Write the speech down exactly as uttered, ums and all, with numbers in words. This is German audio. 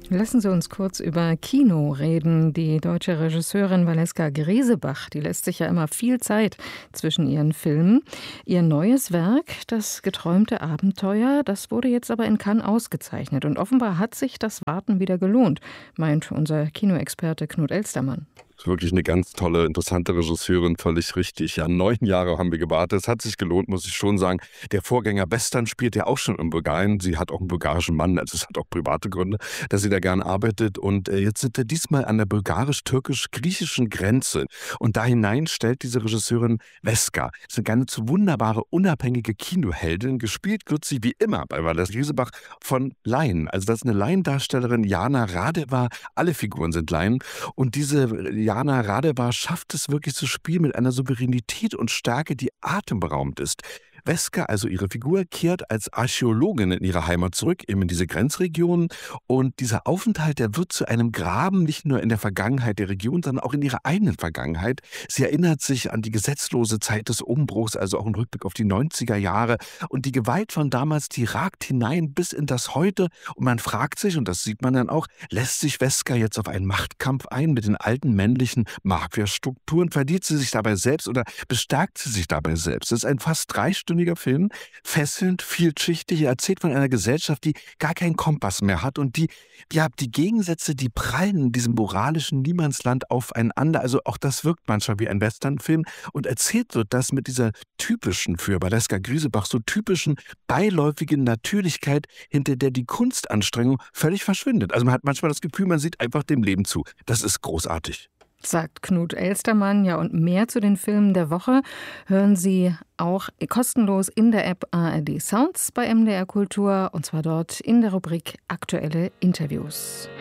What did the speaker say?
Lassen Sie uns kurz über Kino reden. Die deutsche Regisseurin Valeska Griesebach, die lässt sich ja immer viel Zeit zwischen ihren Filmen. Ihr neues Werk, Das geträumte Abenteuer, das wurde jetzt aber in Cannes ausgezeichnet. Und offenbar hat sich das Warten wieder gelohnt, meint unser Kinoexperte Knut Elstermann. Ist wirklich eine ganz tolle, interessante Regisseurin, völlig richtig. Ja, neun Jahre haben wir gewartet. Es hat sich gelohnt, muss ich schon sagen. Der Vorgänger Western spielt ja auch schon in Bulgarien. Sie hat auch einen bulgarischen Mann, also es hat auch private Gründe, dass sie da gern arbeitet. Und äh, jetzt sind wir diesmal an der bulgarisch-türkisch-griechischen Grenze. Und da hinein stellt diese Regisseurin Veska. Das ist eine ganz wunderbare, unabhängige Kinoheldin. Gespielt wird sie wie immer bei Valeska Griesebach von Laien. Also das ist eine Laiendarstellerin, Jana Radeva. Alle Figuren sind Laien. Und diese Jana Radeva schafft es wirklich zu spielen mit einer Souveränität und Stärke, die atemberaubend ist. Veska, also ihre Figur, kehrt als Archäologin in ihre Heimat zurück, eben in diese Grenzregion. Und dieser Aufenthalt, der wird zu einem Graben, nicht nur in der Vergangenheit der Region, sondern auch in ihrer eigenen Vergangenheit. Sie erinnert sich an die gesetzlose Zeit des Umbruchs, also auch im Rückblick auf die neunziger Jahre. Und die Gewalt von damals, die ragt hinein bis in das Heute. Und man fragt sich, und das sieht man dann auch, lässt sich Veska jetzt auf einen Machtkampf ein mit den alten männlichen Marktwertstrukturen? Verliert sie sich dabei selbst oder bestärkt sie sich dabei selbst? Das ist ein fast dreistündiger Film, fesselnd, vielschichtig. Er erzählt von einer Gesellschaft, die gar keinen Kompass mehr hat und die, ja, die Gegensätze, die prallen in diesem moralischen Niemandsland aufeinander. Also auch das wirkt manchmal wie ein Westernfilm und erzählt wird das mit dieser typischen, für Valeska Griesebach so typischen, beiläufigen Natürlichkeit, hinter der die Kunstanstrengung völlig verschwindet. Also man hat manchmal das Gefühl, man sieht einfach dem Leben zu. Das ist großartig. Sagt Knut Elstermann. Ja, und mehr zu den Filmen der Woche hören Sie auch kostenlos in der App A R D Sounds bei M D R Kultur, und zwar dort in der Rubrik Aktuelle Interviews.